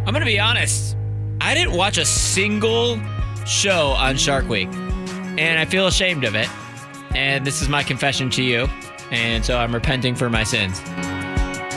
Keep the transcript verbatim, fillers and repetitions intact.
I'm gonna be honest. I didn't watch a single show on Shark Week, and I feel ashamed of it. And this is my confession to you, and so I'm repenting for my sins.